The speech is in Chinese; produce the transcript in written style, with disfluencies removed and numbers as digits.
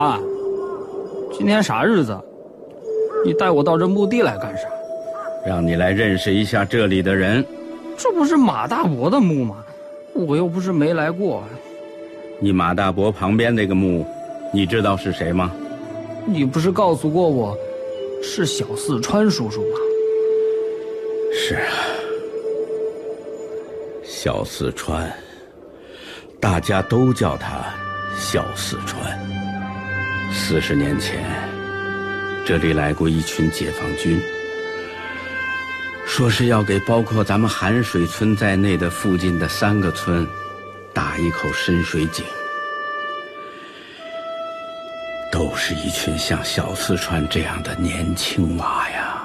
啊，今天啥日子？你带我到这墓地来干啥？ 让你来认识一下这里的人。 这不是马大伯的墓吗？我又不是没来过。 你马大伯旁边那个墓，你知道是谁吗？ 你不是告诉过我，是小四川叔叔吗？ 是啊，小四川，大家都叫他小四川。40年前，这里来过一群解放军，说是要给包括咱们寒水村在内的附近的3个村打一口深水井。都是一群像小四川这样的年轻娃呀。